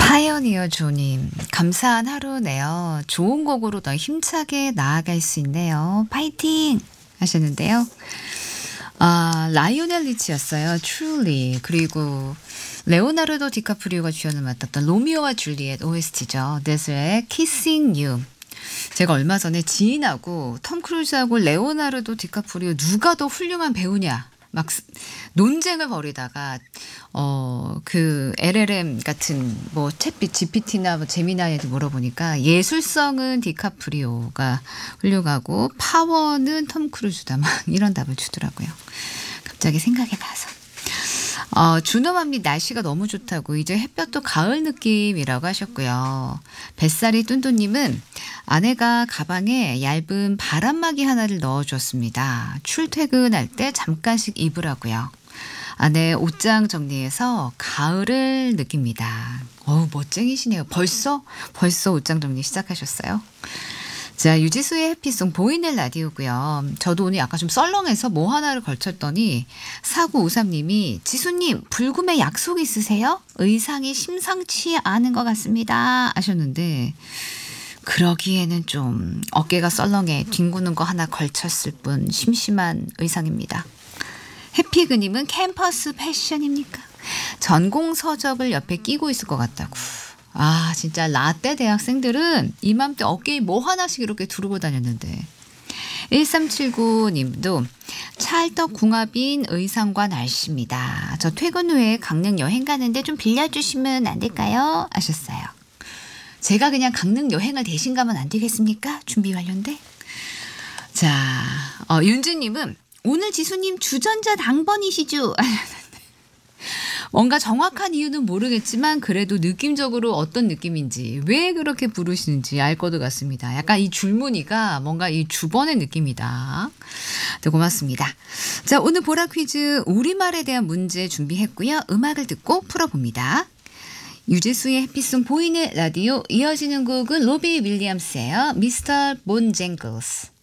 파이어니어 조님, 감사한 하루네요. 좋은 곡으로 더 힘차게 나아갈 수 있네요. 파이팅! 하셨는데요. 라이오넬 리치였어요. Truly. 그리고 레오나르도 디카프리오가 주연을 맡았던 로미오와 줄리엣 OST죠. 데스의 Kissing You. 제가 얼마 전에 지인하고 톰 크루즈하고 레오나르도 디카프리오 누가 더 훌륭한 배우냐 막 논쟁을 벌이다가 그 LLM 같은 뭐 챗 GPT나 뭐 제미나이한테 물어보니까 예술성은 디카프리오가 훌륭하고 파워는 톰 크루즈다 막 이런 답을 주더라고요. 갑자기 생각이 나서. 준엄합니다. 날씨가 너무 좋다고 이제 햇볕도 가을 느낌이라고 하셨고요. 뱃살이 뚠뚠님은 아내가 가방에 얇은 바람막이 하나를 넣어줬습니다. 출퇴근할 때 잠깐씩 입으라고요. 아내 옷장 정리해서 가을을 느낍니다. 멋쟁이시네요. 벌써 옷장 정리 시작하셨어요? 자, 유지수의 해피송 보이는 라디오고요. 저도 오늘 약간 좀 썰렁해서 뭐 하나를 걸쳤더니 4953님이 지수님 불금에 약속 있으세요? 의상이 심상치 않은 것 같습니다 하셨는데 그러기에는 좀 어깨가 썰렁해 뒹구는 거 하나 걸쳤을 뿐 심심한 의상입니다. 해피그님은 캠퍼스 패션입니까? 전공 서적을 옆에 끼고 있을 것 같다고. 진짜 라떼 대학생들은 이맘때 어깨에 뭐 하나씩 이렇게 두르고 다녔는데 1379님도 찰떡궁합인 의상과 날씨입니다. 저 퇴근 후에 강릉 여행 가는데 좀 빌려주시면 안 될까요? 하셨어요. 제가 그냥 강릉 여행을 대신 가면 안 되겠습니까? 준비 완료인데. 자, 윤주님은 오늘 지수님 주전자 당번이시죠? 뭔가 정확한 이유는 모르겠지만 그래도 느낌적으로 어떤 느낌인지 왜 그렇게 부르시는지 알 것도 같습니다. 약간 이 줄무늬가 뭔가 이 주번의 느낌이다. 네, 고맙습니다. 자, 오늘 보라 퀴즈 우리말에 대한 문제 준비했고요. 음악을 듣고 풀어봅니다. 유재수의 해피송 보이는 라디오 이어지는 곡은 로비 윌리엄스예요. 미스터 본쟁글스.